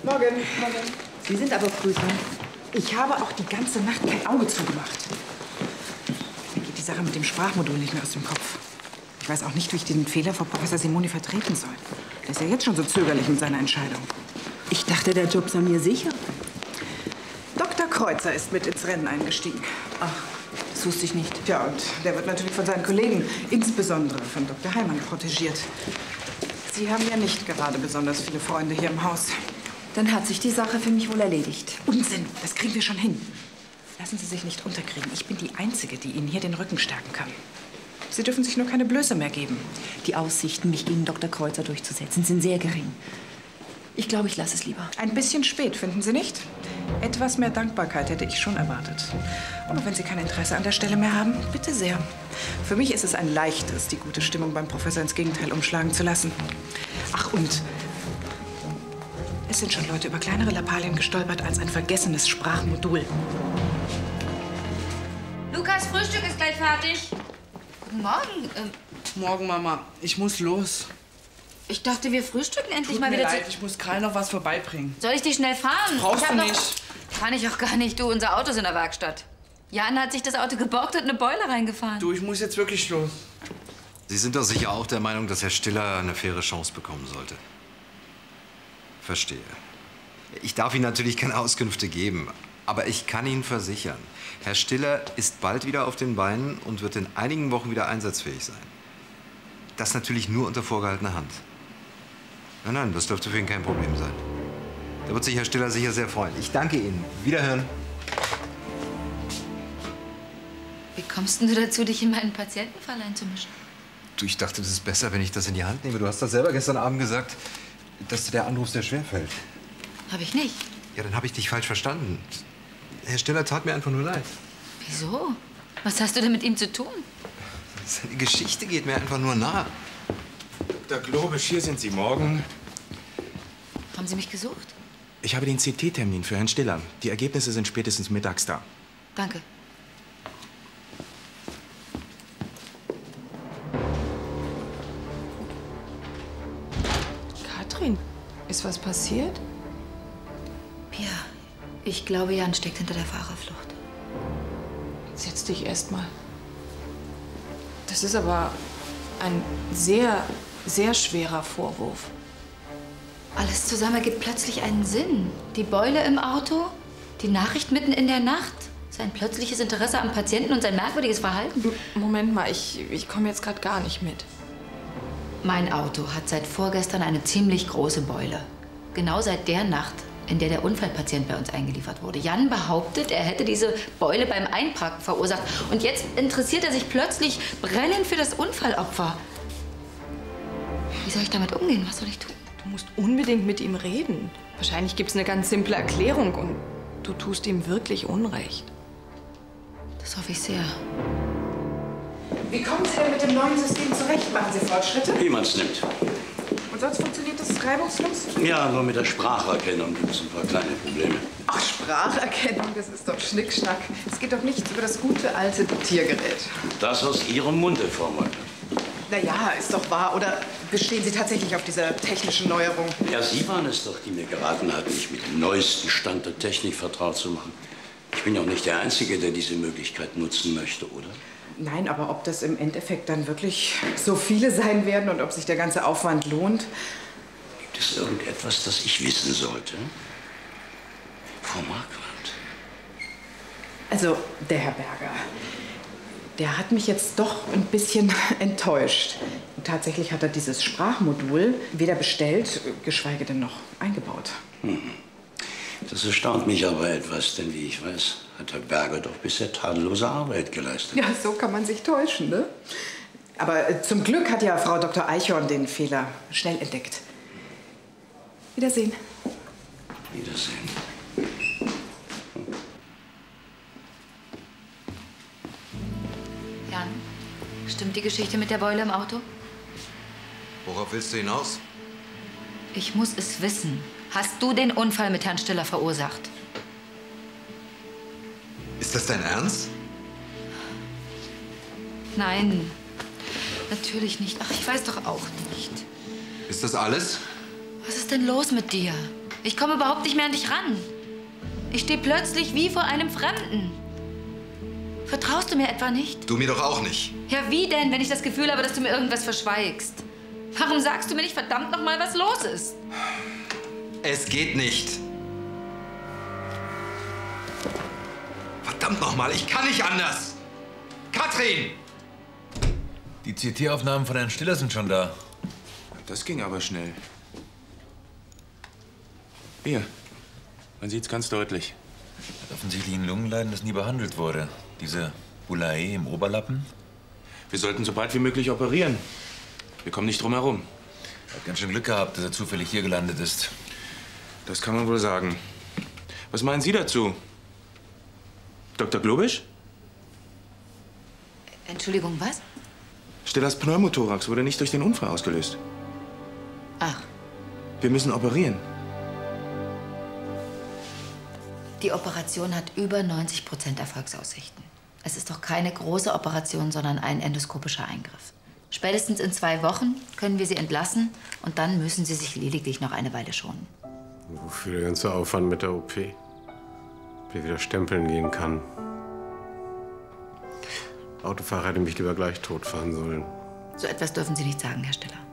Morgen. Sie sind aber früh dran. Ich habe auch die ganze Nacht kein Auge zugemacht. Mir geht die Sache mit dem Sprachmodul nicht mehr aus dem Kopf. Ich weiß auch nicht, wie ich den Fehler vor Professor Simoni vertreten soll. Der ist ja jetzt schon so zögerlich mit seiner Entscheidung. Ich dachte, der Job sei mir sicher. Dr. Kreuzer ist mit ins Rennen eingestiegen. Ach, das wusste ich nicht. Tja, und der wird natürlich von seinen Kollegen, insbesondere von Dr. Heimann, protegiert. Sie haben ja nicht gerade besonders viele Freunde hier im Haus. Dann hat sich die Sache für mich wohl erledigt. Unsinn, das kriegen wir schon hin. Lassen Sie sich nicht unterkriegen. Ich bin die Einzige, die Ihnen hier den Rücken stärken kann. Sie dürfen sich nur keine Blöße mehr geben. Die Aussichten, mich gegen Dr. Kreuzer durchzusetzen, sind sehr gering. Ich glaube, ich lasse es lieber. Ein bisschen spät, finden Sie nicht? Etwas mehr Dankbarkeit hätte ich schon erwartet. Aber wenn Sie kein Interesse an der Stelle mehr haben, bitte sehr. Für mich ist es ein leichtes, die gute Stimmung beim Professor ins Gegenteil umschlagen zu lassen. Ach, und es sind schon Leute über kleinere Lappalien gestolpert als ein vergessenes Sprachmodul. Lukas, Frühstück ist gleich fertig. Guten Morgen. Morgen, Mama. Ich muss los. Ich dachte, wir frühstücken endlich Tut mal mir wieder. leid, ich muss Karl noch was vorbeibringen. Soll ich dich schnell fahren? Brauchst du nicht. Kann ich auch gar nicht. Du, unser Auto ist in der Werkstatt. Jan hat sich das Auto geborgt und eine Beule reingefahren. Du, ich muss jetzt wirklich los. Sie sind doch sicher auch der Meinung, dass Herr Stiller eine faire Chance bekommen sollte. Verstehe. Ich darf Ihnen natürlich keine Auskünfte geben, aber ich kann Ihnen versichern, Herr Stiller ist bald wieder auf den Beinen und wird in einigen Wochen wieder einsatzfähig sein. Das natürlich nur unter vorgehaltener Hand. Nein, das dürfte für ihn kein Problem sein. Da wird sich Herr Stiller sicher sehr freuen. Ich danke Ihnen. Wiederhören. Wie kommst denn du dazu, dich in meinen Patientenfall einzumischen? Du, ich dachte, das ist besser, wenn ich das in die Hand nehme. Du hast das selber gestern Abend gesagt, dass dir der Anruf sehr schwer fällt. Hab ich nicht. Ja, dann habe ich dich falsch verstanden. Herr Stiller tat mir einfach nur leid. Wieso? Was hast du denn mit ihm zu tun? Seine Geschichte geht mir einfach nur nahe. Dr. Globisch, hier sind Sie morgen. Haben Sie mich gesucht? Ich habe den CT-Termin für Herrn Stiller. Die Ergebnisse sind spätestens mittags da. Danke. Katrin, ist was passiert? Pia, ich glaube, Jan steckt hinter der Fahrerflucht. Setz dich erst mal. Das ist aber ein sehr, sehr schwerer Vorwurf. Alles zusammen ergibt plötzlich einen Sinn. Die Beule im Auto, die Nachricht mitten in der Nacht, sein plötzliches Interesse am Patienten und sein merkwürdiges Verhalten. Moment mal, ich komme jetzt gerade gar nicht mit. Mein Auto hat seit vorgestern eine ziemlich große Beule. Genau seit der Nacht, in der der Unfallpatient bei uns eingeliefert wurde. Jan behauptet, er hätte diese Beule beim Einparken verursacht. Und jetzt interessiert er sich plötzlich brennend für das Unfallopfer. Wie soll ich damit umgehen? Was soll ich tun? Du musst unbedingt mit ihm reden. Wahrscheinlich gibt es eine ganz simple Erklärung und du tust ihm wirklich Unrecht. Das hoffe ich sehr. Wie kommen Sie denn mit dem neuen System zurecht? Machen Sie Fortschritte? Wie man es nimmt. Und sonst funktioniert das reibungslos? Ja, nur mit der Spracherkennung gibt es ein paar kleine Probleme. Ach, Spracherkennung, das ist doch Schnickschnack. Es geht doch nichts über das gute alte Diktiergerät. Das aus Ihrem Munde, Frau Moll. Na ja, ist doch wahr. Oder bestehen Sie tatsächlich auf dieser technischen Neuerung? Ja, Sie waren es doch, die mir geraten hatten, mich mit dem neuesten Stand der Technik vertraut zu machen. Ich bin ja auch nicht der Einzige, der diese Möglichkeit nutzen möchte, oder? Nein, aber ob das im Endeffekt dann wirklich so viele sein werden und ob sich der ganze Aufwand lohnt? Gibt es irgendetwas, das ich wissen sollte? Frau Marquardt. Also, der Herr Berger, der hat mich jetzt doch ein bisschen enttäuscht. Und tatsächlich hat er dieses Sprachmodul weder bestellt, geschweige denn noch eingebaut. Das erstaunt mich aber etwas, denn wie ich weiß, hat Herr Berger doch bisher tadellose Arbeit geleistet. Ja, so kann man sich täuschen, ne? Aber zum Glück hat ja Frau Dr. Eichhorn den Fehler schnell entdeckt. Wiedersehen. Wiedersehen. Jan, stimmt die Geschichte mit der Beule im Auto? Worauf willst du hinaus? Ich muss es wissen. Hast du den Unfall mit Herrn Stiller verursacht? Ist das dein Ernst? Nein, natürlich nicht. Ach, ich weiß doch auch nicht. Ist das alles? Was ist denn los mit dir? Ich komme überhaupt nicht mehr an dich ran. Ich stehe plötzlich wie vor einem Fremden. Vertraust du mir etwa nicht? Du mir doch auch nicht. Ja, wie denn, wenn ich das Gefühl habe, dass du mir irgendwas verschweigst? Warum sagst du mir nicht verdammt noch mal, was los ist? Es geht nicht. Verdammt noch mal, ich kann nicht anders. Katrin! Die CT-Aufnahmen von Herrn Stiller sind schon da. Das ging aber schnell. Hier, man sieht's ganz deutlich. Er hat offensichtlich ein Lungenleiden, das nie behandelt wurde. Diese Boulae im Oberlappen. Wir sollten so bald wie möglich operieren. Wir kommen nicht drum herum. Er hat ganz schön Glück gehabt, dass er zufällig hier gelandet ist. Das kann man wohl sagen. Was meinen Sie dazu? Dr. Globisch? Entschuldigung, was? Stillers Pneumothorax wurde nicht durch den Unfall ausgelöst. Ach, Wir müssen operieren. die Operation hat über 90% Erfolgsaussichten. Es ist doch keine große Operation, sondern ein endoskopischer Eingriff. Spätestens in 2 Wochen können wir sie entlassen und dann müssen sie sich lediglich noch eine Weile schonen. Wofür der ganze Aufwand mit der OP? Wie wieder stempeln gehen kann. Autofahrer hätte mich lieber gleich totfahren sollen. So etwas dürfen Sie nicht sagen, Herr Stiller.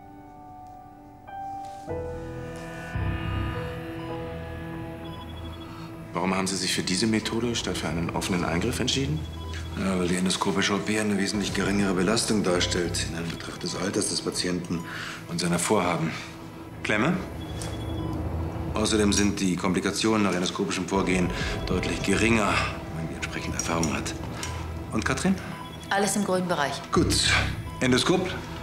Warum haben Sie sich für diese Methode statt für einen offenen Eingriff entschieden? Ja, weil die endoskopische OP eine wesentlich geringere Belastung darstellt in Anbetracht des Alters des Patienten und seiner Vorhaben. Klemme? Außerdem sind die Komplikationen nach endoskopischem Vorgehen deutlich geringer, wenn man die entsprechende Erfahrung hat. Und Katrin? Alles im grünen Bereich. Gut. Endoskop.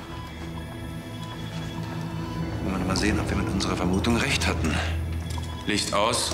Wollen wir mal sehen, ob wir mit unserer Vermutung recht hatten. Licht aus.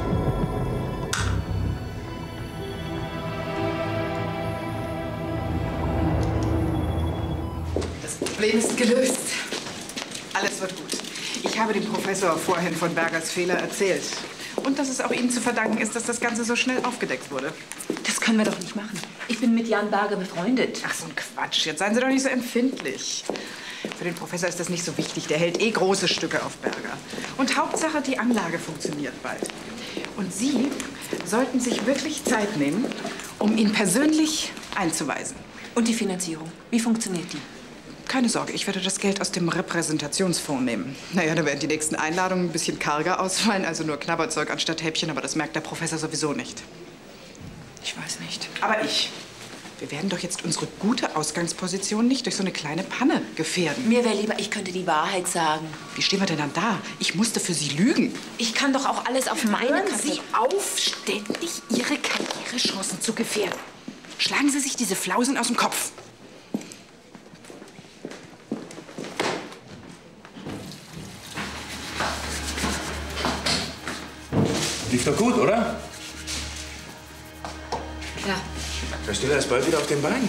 Das Problem ist gelöst. Alles wird gut. Ich habe dem Professor vorhin von Bergers Fehler erzählt. Und dass es auch Ihnen zu verdanken ist, dass das Ganze so schnell aufgedeckt wurde. Das können wir doch nicht machen. Ich bin mit Jan Berger befreundet. Ach, so ein Quatsch. Jetzt seien Sie doch nicht so empfindlich. Für den Professor ist das nicht so wichtig. Der hält eh große Stücke auf Berger. Und Hauptsache, die Anlage funktioniert bald. Und Sie sollten sich wirklich Zeit nehmen, um ihn persönlich einzuweisen. Und die Finanzierung? Wie funktioniert die? Keine Sorge, ich werde das Geld aus dem Repräsentationsfonds nehmen. Naja, da werden die nächsten Einladungen ein bisschen karger ausfallen, also nur Knabberzeug anstatt Häppchen, aber das merkt der Professor sowieso nicht. Ich weiß nicht. Aber ich. Wir werden doch jetzt unsere gute Ausgangsposition nicht durch so eine kleine Panne gefährden. Mir wäre lieber, ich könnte die Wahrheit sagen. Wie stehen wir denn dann da? Ich musste für Sie lügen. Ich kann doch auch alles auf meine Hören Kappe. Sie auf, ständig Ihre Karrierechancen zu gefährden. Schlagen Sie sich diese Flausen aus dem Kopf. Lief doch gut, oder? Ja. Herr Stiller ist bald wieder auf den Beinen.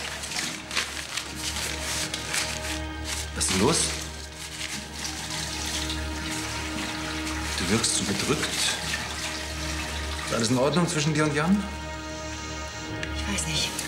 Was ist denn los? Du wirkst so bedrückt. Ist alles in Ordnung zwischen dir und Jan? Ich weiß nicht.